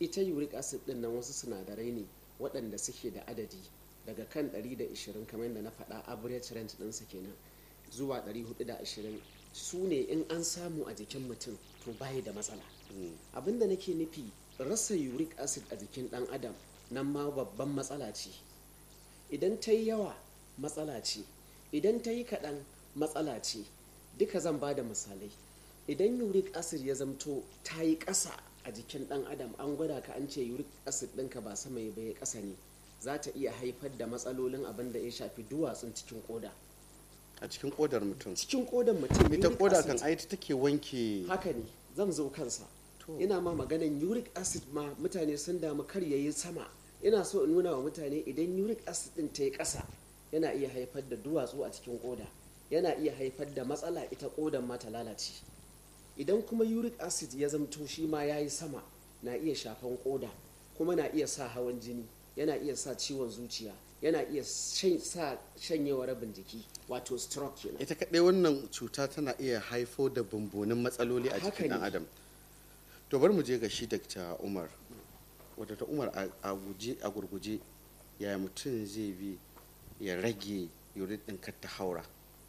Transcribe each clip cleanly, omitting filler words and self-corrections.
ita uric acid din nan wasu sinadarai ne waɗanda suke da adadi daga kan 120 kamar yadda na faɗa average range ɗinsa kenan zuwa 420 su ne in an samu a jikin mutum to bayi da matsala. Abinda nake nufi rasa uric acid a jikin ɗan adam nan ma babban matsala ce. Idan ta yi yawa matsala ce, idan ta yi kaɗan matsala ce. Duka zan ba da misalai. Idan uric acid ya zamto ta yi ƙasa a jikin ɗan adam, an gwada ka an ce uric acid ɗinka ba sama ya bai ƙasa ne, za ta iya haifar da matsalolin abin da ya shafi duwatsun cikin koda. A cikin kodar mutum? Cikin kodar mutum. Ita koda kan ai ta take wanke. Haka ne, zan zo kansa. Ina ma maganan uric acid ma mutane sun damu kar yayi sama. Ina so in nuna wa mutane idan uric acid ɗin ta yi ƙasa yana iya haifar da duwatsu a cikin koda, yana iya haifar da matsala ita kodan ma ta lalace. Idan kuma uric acid ya zamto shi ma ya yi sama, na iya shafan koda kuma na iya sa hawan jini, yana iya sa ciwon zuciya, yana iya sa shanyewar rabin jiki, wato stroke kenan. Ita kaɗai wannan cuta tana iya haifo da bumbunin matsaloli a jikin ɗan adam. To bari mu je ga shi Dr. Umar. Wadda Umar a gurguje yaya mutum zai bi ya rage uric ɗin kar ta haura?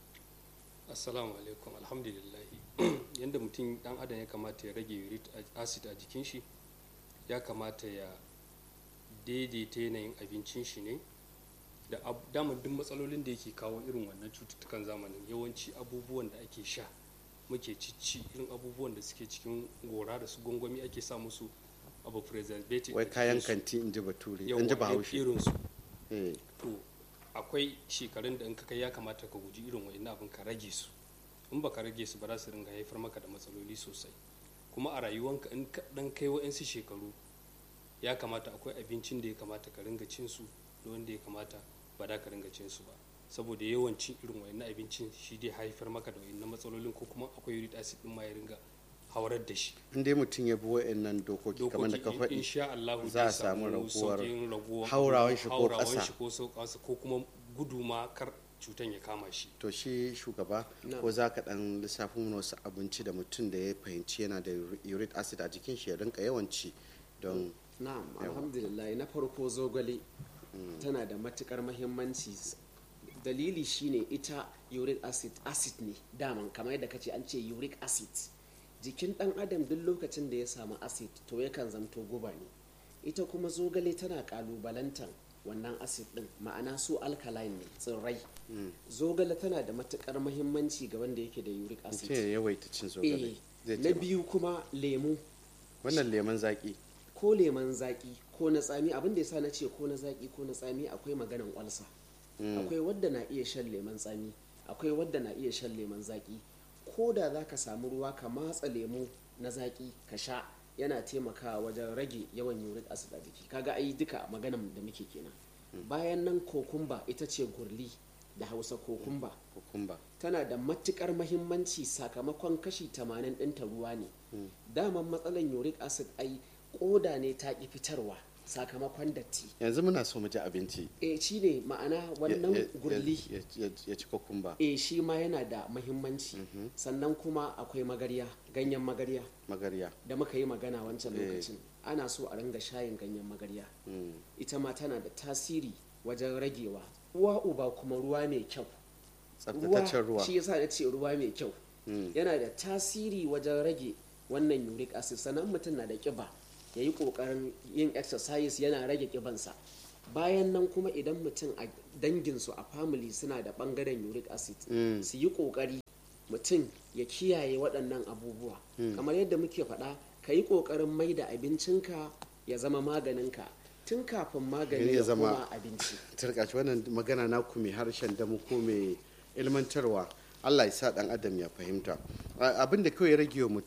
Assalamu alaikum, alhamdulillah. Yanda mutum dan adam ya kamata ya rage uric acid a jikin shi, ya kamata ya daidaita yanayin abincin shi ne da damar duk matsalolin da yake kawo irin wannan cututtukan zamanin. Yawanci abubuwan da ake sha muke cici, irin abubuwan da suke cikin gora da su gwangwami ake sa musu abu preservative, wai kayan kanti in ji bature, in ji bahaushe irin su. To akwai shekarun da in ka kai ya kamata ka guji irin wa'annan abin, ka rage su. In baka rage su ba za su ringa haifar maka da matsaloli sosai. Kuma a rayuwanka in ka dan kai wa'ansu shekaru, ya kamata akwai abincin da ya kamata ka ringa cin su da wanda ya kamata ba da ka ringa cin su ba, saboda yawan cin irin wa'annan abincin shi dai haifar maka da wa'annan matsalolin, ko kuma akwai uric acid din ma ya ringa haurar da shi. In dai mutum ya bi wa'annan dokoki kamar da ka faɗi, insha Allah za a samu raguwar haurawan shi ko ƙasa ko kuma gudu ma kar cutan ya kama shi. To shi shugaba, ko za ka ɗan lissafin wasu abinci da mutum da ya fahimci yana da uric acid a jikin shi ya rinka yawanci don? Na'am, alhamdulillah. Na farko zogale tana da matukar mahimmanci. Dalili shine ita uric acid ne daman, kamar yadda kace an ce uric acid. Jikin dan adam duk lokacin da ya samu acid to yakan zamto guba ne. Ita kuma zogale tana kalubalantan wannan acid din, ma'ana su alkaline ne, tsirrai. Zogale tana da matukar mahimmanci ga wanda yake da uric acid. Mutum ya yawaita cin zogale. Na biyu kuma lemu. Wannan lemon zaki ko lemon zaki ko na tsami. Abin da yasa na ce ko na zaki ko na tsami, akwai maganan walsa. Akwai wadda na iya shan lemon tsami, akwai wadda na iya shan lemon zaki. Ko da za ka samu ruwa ka matsa lemu na zaki ka sha, yana taimakawa wajen rage yawan uric acid a jiki. Kaga ai duka maganan da muke kenan. Bayan nan kokumba, ita ce gurli da Hausa, kokumba tana da matukar mahimmanci sakamakon kashi 80 ɗinta ruwa ne. Daman matsalan uric acid ai koda ne ta ki fitarwa sakamakon datti. Yanzu muna so mu ji abinci. Shi ne ma'ana wannan gurli ya ci kokumba. Shi ma yana da mahimmanci. Sannan kuma akwai magarya, ganyen magarya da muka yi magana wancan lokacin. Ana so a ringa shayin ganyen magarya. Ita ma tana da tasiri wajen ragewa. Uwa uba kuma ruwa mai kyau, tsaftataccen ruwa. Shi yasa na ce ruwa mai kyau yana da tasiri wajen rage wannan uric acid. Sannan mutum na da kiba, ya yi ƙoƙarin yin exercise, yana rage ƙibansa. Bayan nan kuma idan mutum a danginsu a family suna da ɓangaren uric acid, su yi ƙoƙari mutum ya kiyaye waɗannan abubuwa. Kamar yadda muke faɗa, ka yi ƙoƙarin mai da abincinka ya zama maganinka tun kafin magani ya zama abinci. Turkaci wannan magana naku mai harshen damu ko mai ilmantarwa, Allah ya sa ɗan adam ya fahimta. Abin da kawai ya rage wa mutum